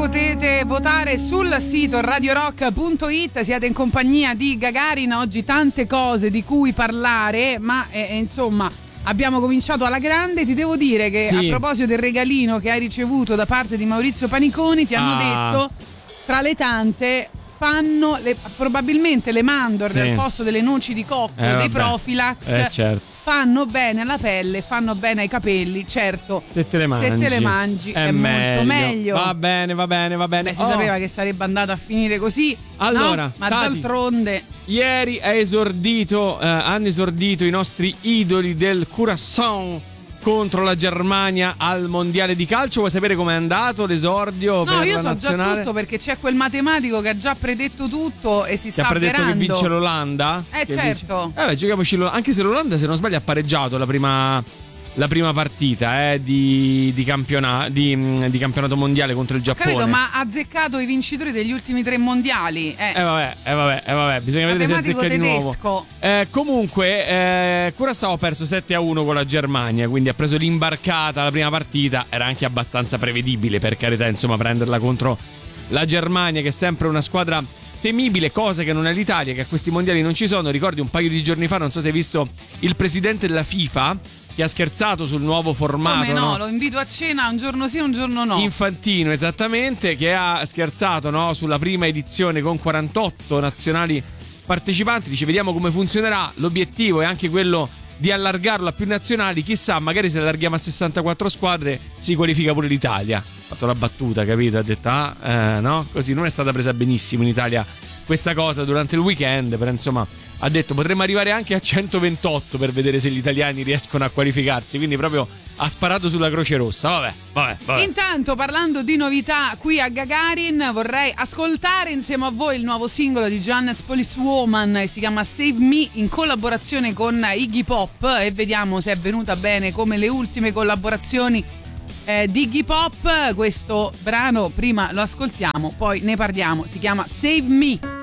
potete votare sul sito radiorock.it. Siete in compagnia di Gagarin, oggi tante cose di cui parlare, ma insomma abbiamo cominciato alla grande. Ti devo dire che a proposito del regalino che hai ricevuto da parte di Maurizio Paniconi, ti hanno detto, tra le tante, fanno probabilmente le mandorle al posto delle noci di cocco dei Profilax. Certo. Fanno bene alla pelle, fanno bene ai capelli, certo. Se te le mangi è molto meglio. Va bene. Beh, si sapeva che sarebbe andata a finire così. Allora, no? Ma Tati, d'altronde ieri hanno esordito i nostri idoli del Curaçao contro la Germania al mondiale di calcio. Vuoi sapere com'è andato l'esordio? No, per io la so nazionale? già tutto, perché c'è quel matematico che ha già predetto tutto e si sta avverando. Ti ha predetto che vince l'Olanda? Certo. Giochiamoci anche se l'Olanda, se non sbaglio, ha pareggiato la prima partita di campionato mondiale contro il Giappone. Capito, ma ha azzeccato i vincitori degli ultimi 3 mondiali. Vabbè, bisogna vedere se azzecca di nuovo. Comunque Curaçao ha perso 7-1 con la Germania, quindi ha preso l'imbarcata la prima partita. Era anche abbastanza prevedibile, per carità, insomma, prenderla contro la Germania, che è sempre una squadra temibile, cosa che non è l'Italia, che a questi mondiali non ci sono. Ricordi un paio di giorni fa, non so se hai visto, il presidente della FIFA che ha scherzato sul nuovo formato. Come no? Lo invito a cena un giorno sì, un giorno no. Infantino, esattamente, che ha scherzato, no, sulla prima edizione con 48 nazionali partecipanti. Dice: vediamo come funzionerà. L'obiettivo è anche quello di allargarlo a più nazionali. Chissà, magari se allarghiamo a 64 squadre si qualifica pure l'Italia. Ha fatto la battuta, capito? Ha detto no? Così non è stata presa benissimo in Italia questa cosa durante il weekend, però insomma ha detto potremmo arrivare anche a 128 per vedere se gli italiani riescono a qualificarsi, quindi proprio ha sparato sulla Croce Rossa. Vabbè. Intanto, parlando di novità qui a Gagarin, vorrei ascoltare insieme a voi il nuovo singolo di Johannes Policewoman, si chiama Save Me, in collaborazione con Iggy Pop, e vediamo se è venuta bene come le ultime collaborazioni di Iggy Pop. Questo brano prima lo ascoltiamo, poi ne parliamo. Si chiama Save Me.